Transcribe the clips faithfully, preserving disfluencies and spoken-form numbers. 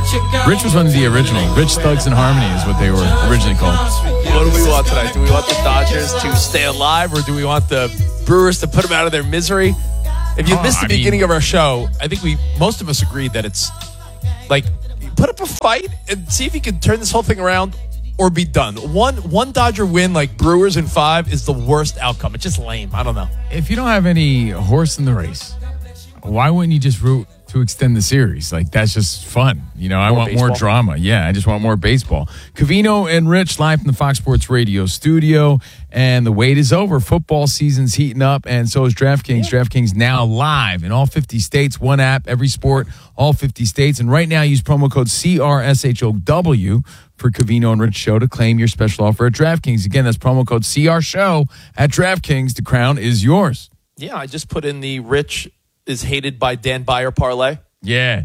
Rich was one of the original. Rich Thugs and Harmony is what they were originally called. What do we want tonight? Do we want the Dodgers to stay alive, or do we want the Brewers to put them out of their misery? If you Oh, missed the I mean- beginning of our show, I think we most of us agreed that it's like put up a fight and see if you can turn this whole thing around or be done. One one Dodger win like Brewers in five is the worst outcome. It's just lame. I don't know. If you don't have any horse in the race, why wouldn't you just root to extend the series? Like, that's just fun. You know, I More want more baseball. drama. Yeah, I just want more baseball. Covino and Rich live from the Fox Sports Radio studio. And the wait is over. Football season's heating up, and so is DraftKings. Yeah. DraftKings now live in all fifty states. One app, every sport, all fifty states. And right now, use promo code C R S H O W for Covino and Rich Show to claim your special offer at DraftKings. Again, that's promo code C R Show at DraftKings. The crown is yours. Yeah, I just put in the Rich is hated by Dan Byer parlay. Yeah.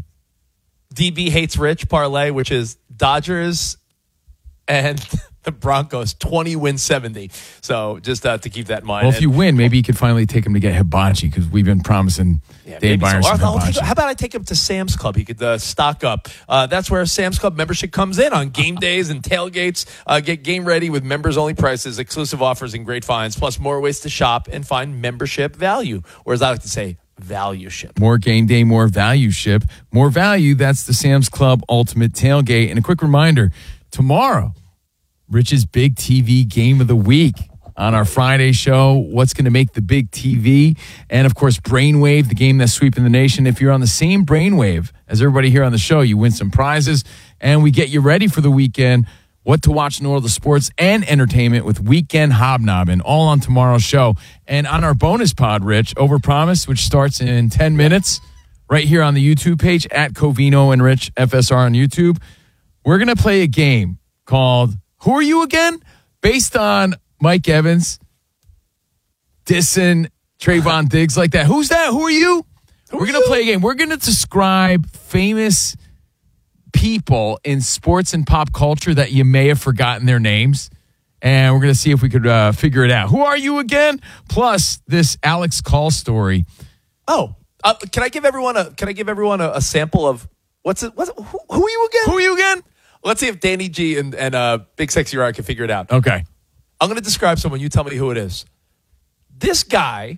D B hates Rich parlay, which is Dodgers and the Broncos twenty win seventy. So just uh, to keep that in mind. Well, if you And- win, maybe you could finally take him to get hibachi because we've been promising Yeah, Dave maybe so. Byers some Or I'll take- hibachi. how about I take him to Sam's Club? He could uh, stock up. Uh, that's where Sam's Club membership comes in on game days and tailgates. Uh, get game ready with members-only prices, exclusive offers, and great finds, plus more ways to shop and find membership value. Or as I like to say, value ship. More game day, more value ship, more value. That's the Sam's Club Ultimate Tailgate. And a quick reminder, tomorrow, Rich's Big T V Game of the Week on our Friday show. What's going to make the big T V? And, of course, Brainwave, the game that's sweeping the nation. If you're on the same Brainwave as everybody here on the show, you win some prizes, and we get you ready for the weekend. What to watch in the world of sports and entertainment with Weekend Hobnobbing, all on tomorrow's show. And on our bonus pod, Rich, Overpromise, which starts in ten minutes, right here on the YouTube page, at Covino and Rich F S R on YouTube, we're going to play a game called Who Are You Again? Based on Mike Evans dissing Trayvon Diggs like that. Who's that? Who are you? Who we're are going to you? play a game. We're going to describe famous people in sports and pop culture that you may have forgotten their names. And we're going to see if we could uh, figure it out. Who are you again? Plus this Alex Call story. Oh, uh, can I give everyone a can I give everyone a, a sample of what's it? What's it, who, who are you again? Who are you again? Let's see if Danny G and and uh, Big Sexy Ryan can figure it out. Okay. I'm going to describe someone. You tell me who it is. This guy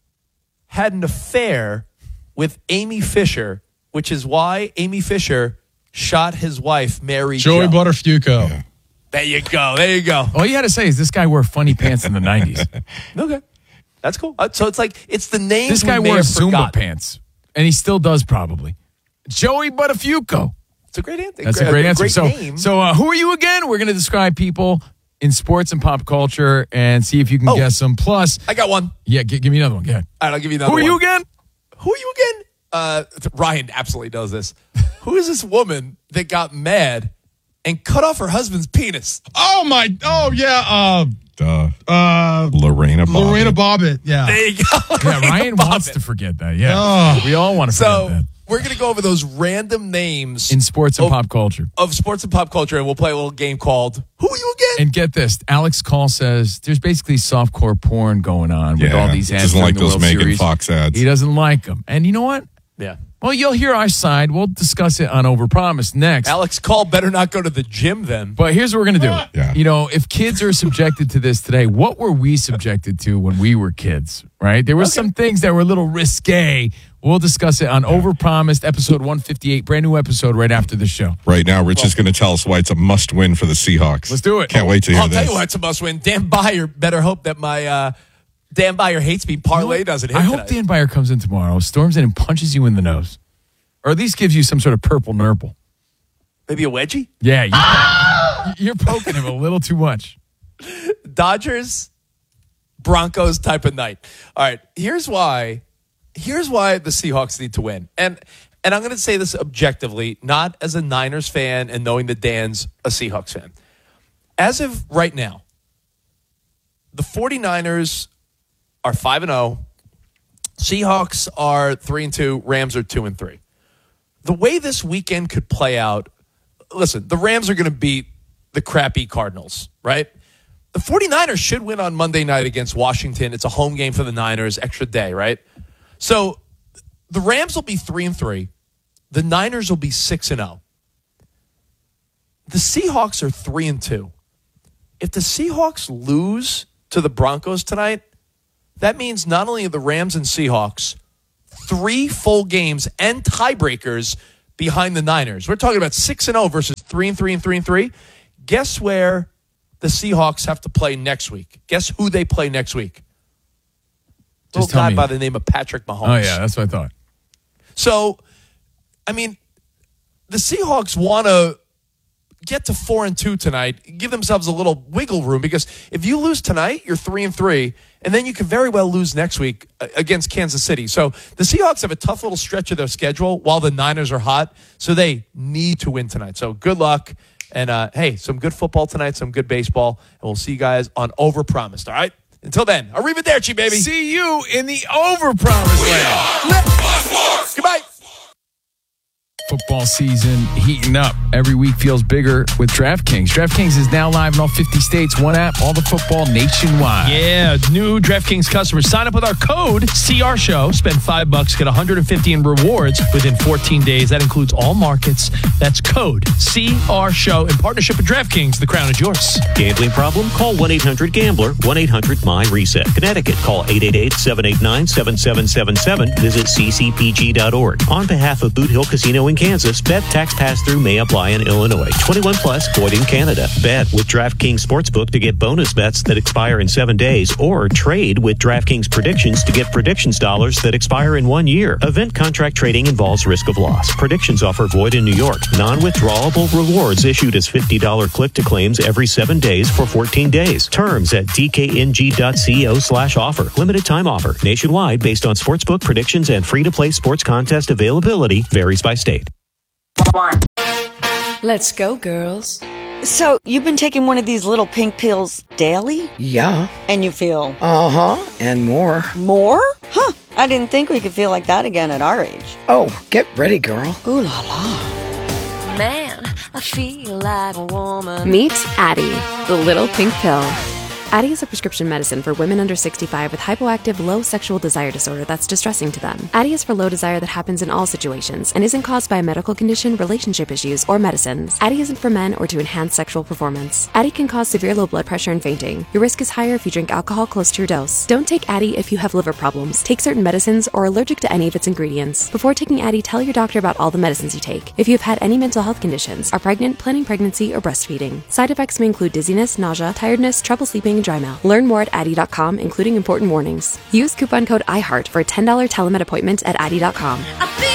had an affair with Amy Fisher, which is why Amy Fisher shot his wife, Mary Joey Jo. Butterfuco. There you go. There you go. All you had to say is this guy wore funny pants in the nineties. Okay. That's cool. Uh, so it's like, it's the names This guy we may wore have Zumba forgotten. pants. And he still does probably. Joey Buttafuoco. It's a great answer. That's a great answer. Great so, name. so uh, who are you again? We're going to describe people in sports and pop culture and see if you can Oh. guess them. Plus, I got one. yeah, g- give me another one. Go ahead. All right, I'll give you another Who are one. you again? Who are you again? Uh, Ryan absolutely knows this. Who is this woman that got mad and cut off her husband's penis? Oh my! Oh yeah. Uh, Duh. uh, Lorena Bobbitt. Lorena Bobbitt. Yeah. There you go. Yeah, Ryan Bob wants it. to forget that. Yeah. Oh. We all want to forget So that. we're going to go over those random names In sports and of, pop culture. of sports and pop culture, and we'll play a little game called Who Are You Again? And get this, Alex Call says there's basically softcore porn going on with Yeah, all these ads. doesn't during like the those World Megan Series. Fox ads. He doesn't like them. And you know what? Yeah. Well, you'll hear our side. We'll discuss it on Overpromise next. Alex Call better not go to the gym then. But here's what we're going to do. Yeah. You know, if kids are subjected to this today, what were we subjected to when we were kids, right? There were some things that were a little risque. We'll discuss it on Overpromised, episode one fifty-eight, brand new episode right after the show. Right now, Rich is going to tell us why it's a must-win for the Seahawks. Let's do it. Can't wait to hear I'll this. tell you what, it's a must win. Dan Byer better hope that my uh, Dan Byer hates me parlay doesn't hit I hope tonight. Dan Byer comes in tomorrow, storms in and punches you in the nose. Or at least gives you some sort of purple nurple. Maybe a wedgie? Yeah, you, you're poking him a little too much. Dodgers, Broncos type of night. All right, here's why. Here's why the Seahawks need to win. And and I'm going to say this objectively, not as a Niners fan and knowing that Dan's a Seahawks fan. As of right now, the 49ers are five and oh. Seahawks are three and two, Rams are two and three. The way this weekend could play out, listen, the Rams are going to beat the crappy Cardinals, right? The 49ers should win on Monday night against Washington. It's a home game for the Niners, extra day, right? So the Rams will be three and three. The Niners will be six and oh. the Seahawks are three and two. If the Seahawks lose to the Broncos tonight, that means not only are the Rams and Seahawks three full games and tiebreakers behind the Niners. We're talking about six and zero versus three and three and three and three. Guess where the Seahawks have to play next week? Guess who they play next week? A Just little tell guy me. by the name of Patrick Mahomes. Oh, yeah, that's what I thought. So, I mean, the Seahawks want to get to four and two tonight, give themselves a little wiggle room, because if you lose tonight, you're three and three, and then you could very well lose next week against Kansas City. So the Seahawks have a tough little stretch of their schedule while the Niners are hot, so they need to win tonight. So good luck, and uh, hey, some good football tonight, some good baseball, and we'll see you guys on Overpromised. All right. Until then, arrivederci, baby. See you in the overpromised land. Goodbye. Football season heating up. Every week feels bigger with DraftKings. DraftKings is now live in all fifty states. One app, all the football nationwide. Yeah, new DraftKings customers sign up with our code C R Show. Spend five bucks, get one hundred fifty in rewards within fourteen days. That includes all markets. That's code C R Show in partnership with DraftKings. The crown is yours. Gambling problem? Call one eight hundred gambler, one eight hundred M Y reset. Connecticut, call eight eight eight, seven eight nine, seven seven seven seven. Visit c c p g dot org. On behalf of Boot Hill Casino in Kansas, bet tax pass-through may apply in Illinois. twenty-one plus, void in Canada. Bet with DraftKings Sportsbook to get bonus bets that expire in seven days, or trade with DraftKings Predictions to get predictions dollars that expire in one year. Event contract trading involves risk of loss. Predictions offer void in New York. Non-withdrawable rewards issued as fifty dollars click-to-claims every seven days for fourteen days. Terms at d k n g dot co slash offer. Limited time offer. Nationwide based on sportsbook predictions and free-to-play sports contest availability. Varies by state. Let's go, girls. So, you've been taking one of these little pink pills daily? Yeah. And you feel Uh-huh. And more. more? Huh. I didn't think we could feel like that again at our age. Oh, get ready, girl. Ooh la la. Man, I feel like a woman. Meet Addie, the little pink pill. Addie is a prescription medicine for women under sixty-five with hypoactive low sexual desire disorder that's distressing to them. Addie is for low desire that happens in all situations and isn't caused by a medical condition, relationship issues, or medicines. Addie isn't for men or to enhance sexual performance. Addie can cause severe low blood pressure and fainting. Your risk is higher if you drink alcohol close to your dose. Don't take Addie if you have liver problems, take certain medicines, or are allergic to any of its ingredients. Before taking Addie, tell your doctor about all the medicines you take. If you have had any mental health conditions, are pregnant, planning pregnancy, or breastfeeding. Side effects may include dizziness, nausea, tiredness, trouble sleeping, and dry mouth. Learn more at Addie dot com, including important warnings. Use coupon code I heart for a ten dollars telemed appointment at Addie dot com.